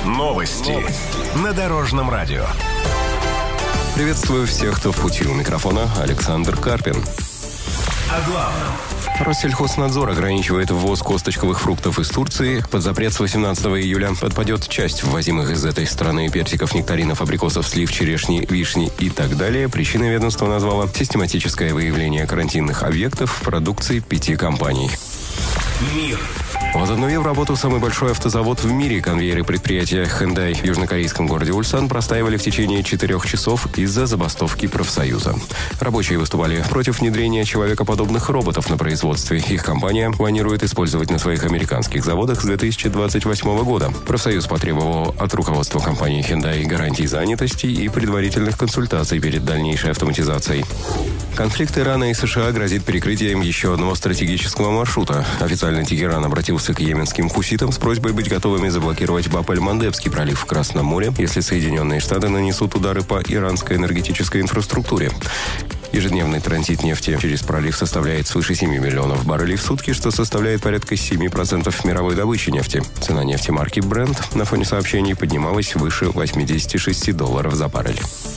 Новости на Дорожном радио. Приветствую всех, кто в пути. У микрофона Александр Карпин. О главном. Россельхознадзор ограничивает ввоз косточковых фруктов из Турции. Под запрет с 18 июля подпадет часть ввозимых из этой страны персиков, нектаринов, абрикосов, слив, черешни, вишни и так далее. Причиной ведомство назвало систематическое выявление карантинных объектов в продукции 5 компаний. Мир. Возобновив работу самый большой автозавод в мире, конвейеры предприятия Hyundai в южнокорейском городе Ульсан простаивали в течение 4 часов из-за забастовки профсоюза. Рабочие выступали против внедрения человекоподобных роботов на производстве. Их компания планирует использовать на своих американских заводах с 2028 года. Профсоюз потребовал от руководства компании Hyundai гарантий занятости и предварительных консультаций перед дальнейшей автоматизацией. Конфликт Ирана и США грозит перекрытием еще одного стратегического маршрута. Официально Тегеран обратился к йеменским хуситам с просьбой быть готовыми заблокировать Баб-эль-Мандебский пролив в Красном море, если Соединенные Штаты нанесут удары по иранской энергетической инфраструктуре. Ежедневный транзит нефти через пролив составляет свыше 7 миллионов баррелей в сутки, что составляет порядка 7% мировой добычи нефти. Цена нефти марки Brent на фоне сообщений поднималась выше $86 за баррель.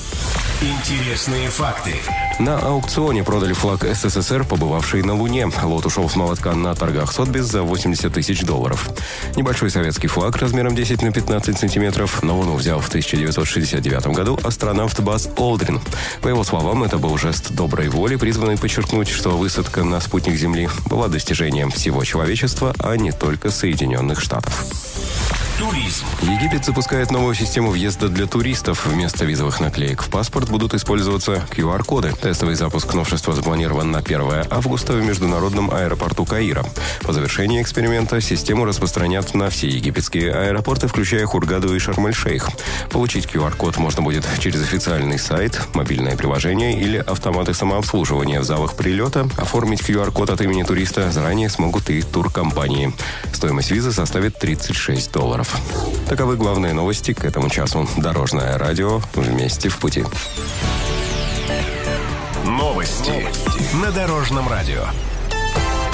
Интересные факты. На аукционе продали флаг СССР, побывавший на Луне. Лот ушел с молотка на торгах Сотбис за $80 тысяч. Небольшой советский флаг размером 10 на 15 сантиметров на Луну взял в 1969 году астронавт Базз Олдрин. По его словам, это был жест доброй воли, призванный подчеркнуть, что высадка на спутник Земли была достижением всего человечества, а не только Соединенных Штатов. Туризм. Египет запускает новую систему въезда для туристов. Вместо визовых наклеек в паспорт будут использоваться QR-коды. Тестовый запуск новшества запланирован на 1 августа в международном аэропорту Каира. По завершении эксперимента систему распространят на все египетские аэропорты, включая Хургаду и Шарм-эль-Шейх. Получить QR-код можно будет через официальный сайт, мобильное приложение или автоматы самообслуживания в залах прилета. Оформить QR-код от имени туриста заранее смогут и туркомпании. Стоимость визы составит $36. Таковы главные новости к этому часу. Дорожное радио. Вместе в пути. Новости на Дорожном радио.